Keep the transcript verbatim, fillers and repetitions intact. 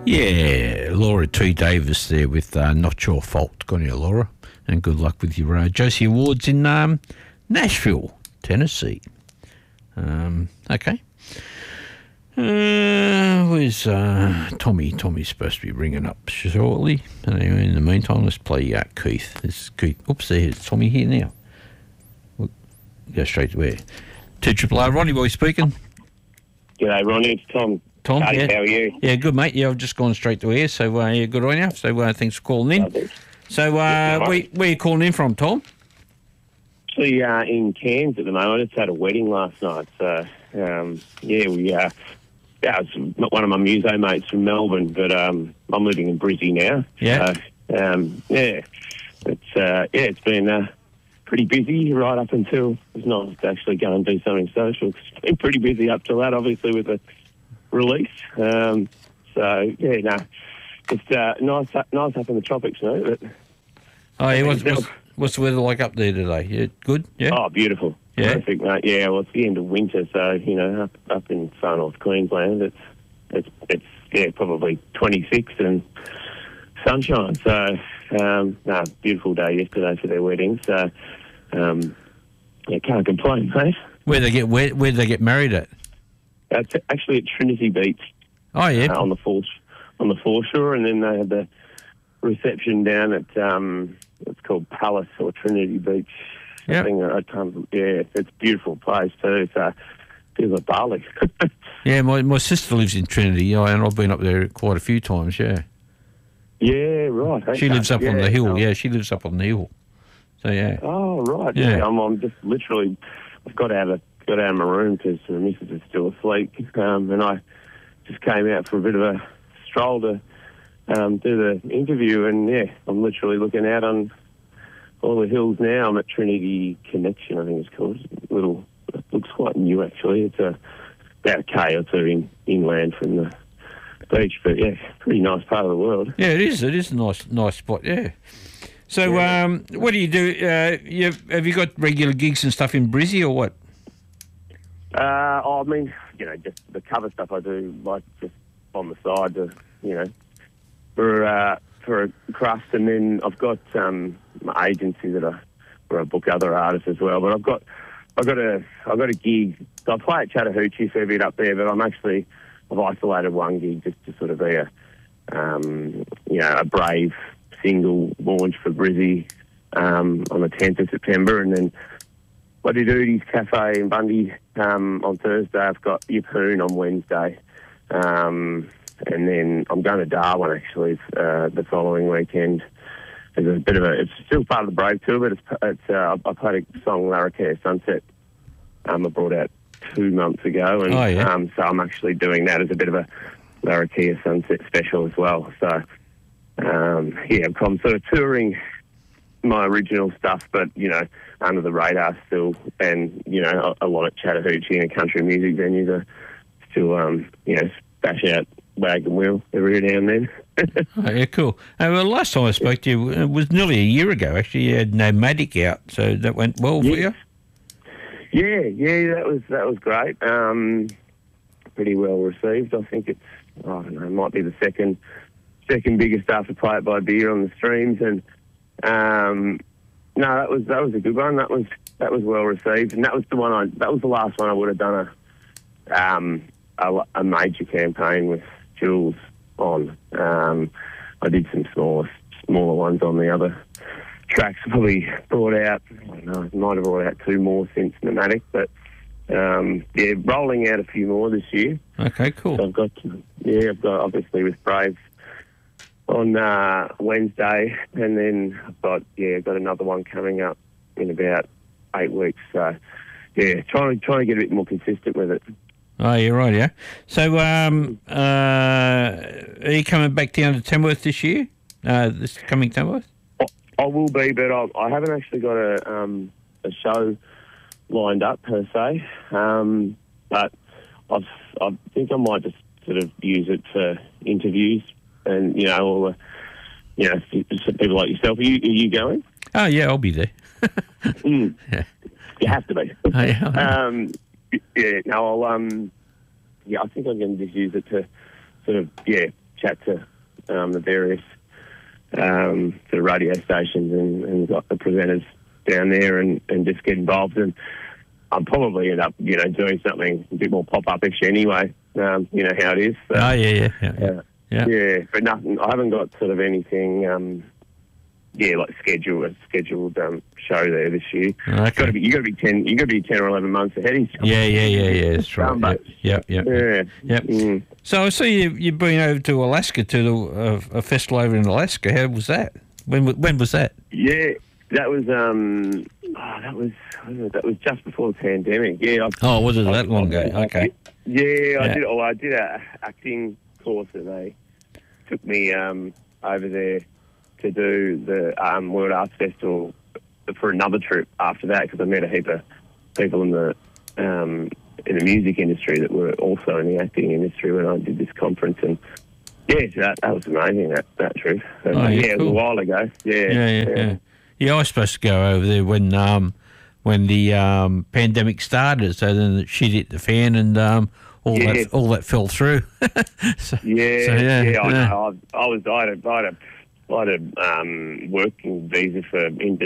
Yeah, Laura T. Davis there with uh, Not Your Fault. Good on you, Laura. And good luck with your uh, Josie Awards in um, Nashville, Tennessee. Um, okay. Uh, where's uh, Tommy? Tommy's supposed to be ringing up shortly. Anyway, in the meantime, let's play uh, Keith. This is Keith. Oops, there's Tommy here now. We'll go straight to where? Two Triple R, Ronnie Boy speaking. G'day, Ronnie. It's Tom. Tom, Hey, yeah. how are you? Yeah, good, mate. Yeah, I've just gone straight to air, so uh, yeah, good on you. So uh, thanks for calling in. Lovely. So uh, where, where you calling in from, Tom? Actually, uh, in Cairns at the moment. I just had a wedding last night. So, um, yeah, we... Uh, yeah, it's one of my muso mates from Melbourne, but um, I'm living in Brizzy now. Yeah. So, um, yeah, it's uh, yeah, it's been uh, pretty busy right up until it was nice to actually go and do something social. It's been pretty busy up till that, obviously, with the release. Um, so yeah, no, it's uh, nice, nice up in the tropics, mate. But Oh yeah, what's, what's, what's the weather like up there today? Yeah, good. Yeah. Oh, beautiful. Yeah. Perfect, mate. Yeah, well, it's the end of winter, so, you know, up, up in far north Queensland, it's, it's, it's yeah, probably twenty-six and sunshine. So, um, no, beautiful day yesterday for their wedding. So, um, yeah, can't complain, mate. Where they get where where they get married at? It's actually at Trinity Beach. Oh yeah. Uh, on the force on the foreshore, and then they had the reception down at um, it's called Palace or Trinity Beach. Yeah. I can't. Yeah, it's a beautiful place too. So feels like Bali. Yeah, my my sister lives in Trinity, yeah, and I've been up there quite a few times. Yeah. Yeah, right. Okay. She lives up yeah, on the hill. no. Yeah, she lives up on the hill. So yeah. Oh right. Yeah. Yeah. I'm, I'm just literally. I've got out of got out of my room because the missus is still asleep, um, and I just came out for a bit of a stroll to um, do the interview, and yeah, I'm literally looking out on all the hills now. I'm at Trinity Connection, I think it's called. It's a little, it looks quite new actually. It's a, about a K or two in, inland from the beach, but yeah, pretty nice part of the world. Yeah, it is. It is a nice nice spot. Yeah. So, Yeah. um, what do you do? Uh, you have you got regular gigs and stuff in Brizzy or what? Uh, oh, I mean, you know, just the cover stuff I do, like just on the side to, you know, for uh, for a crust, and then I've got um, my agency that I where I book other artists as well. But I've got I've got a I've got a gig. So I play at Chattahoochee for a bit up there, but I'm actually I've isolated one gig just to sort of be a um, you know a brave single launch for Brizzy um, on the tenth of September, and then Bloody Duties Cafe in Bundy um, on Thursday. I've got Yeppoon on Wednesday. Um, and then I'm going to Darwin, actually, uh, the following weekend. There's a bit of a... It's still part of the Brave Tour, but it's... it's uh, I played a song, Larrakia Sunset, um, I brought out two months ago. And Oh, yeah. um, so I'm actually doing that as a bit of a Larrakia Sunset special as well. So, um, yeah, I'm sort of touring my original stuff, but, you know, under the radar still, and, you know, a, a lot of Chattahoochee and country music venues are still, um, you know, bash out Wagon Wheel every now and then. Oh, yeah, cool. Uh, well, last time I spoke to you it was nearly a year ago, actually. You had Nomadic out, so that went well for Yeah. you? Yeah, yeah, that was that was great. Um, pretty well received. I think it's, I don't know, it might be the second second biggest after Play It By Beer on the streams, and um, no, that was that was a good one. That was that was well received, and that was the one I that was the last one I would have done a um a, a major campaign with Jules on. Um, I did some smaller smaller ones on the other tracks. Probably brought out I don't know, might have brought out two more since Nomadic, but um, yeah, rolling out a few more this year. Okay, cool. So I've got yeah, I've got obviously with Brave on uh, Wednesday, and then I've got yeah, got another one coming up in about eight weeks. So yeah, trying to trying to get a bit more consistent with it. Oh, you're right, yeah. So, um, uh, are you coming back down to Tamworth this year? Uh, this coming Tamworth? I, I will be, but I, I haven't actually got a um, a show lined up per se. Um, but I've, I think I might just sort of use it for interviews, and you know, all the you know people like yourself. Are you, are you going? Oh, yeah, I'll be there. mm. Yeah. You have to be. Oh, yeah. um, yeah. No, I'll um, yeah. I think I'm going to just use it to sort of yeah chat to um, the various um, sort of radio stations and, and got the presenters down there and, and just get involved. And I'll probably end up, you know, doing something a bit more pop-up-ish anyway. Um, you know how it is. So, oh, yeah, yeah, yeah. yeah. uh, Yeah. yeah, but nothing. I haven't got sort of anything. Um, yeah, like schedule a scheduled um, show there this year. Okay. Got to be. You got to be ten. You got to be ten or eleven months ahead of yourself. Yeah, yeah, yeah, yeah. That's right. Um, but- Yep, yep, yep. Yeah. Yep. Mm. So I see you, you've been over to Alaska to the, uh, a festival over in Alaska. How was that? When wa- when was that? Yeah, that was. Um, oh, that was. That was just before the pandemic. Yeah. I, Oh, was it I- that long ago? I- Okay. Yeah, I Yeah. did. Oh, I did a acting course, and they took me um, over there to do the um, World Arts Festival for another trip after that, because I met a heap of people in the um, in the music industry that were also in the acting industry when I did this conference. And yeah, that, that was amazing, that, that trip. And, Oh, yeah, yeah, it was cool. a while ago. Yeah, Yeah, yeah, yeah. Yeah, I was supposed to go over there when um when the um pandemic started. So then the shit hit the fan and um all Yeah. that all that fell through. so, Yeah, so, yeah, yeah, I yeah. know. I, I was, I had a, I had a, I had a um, working visa for Indonesia.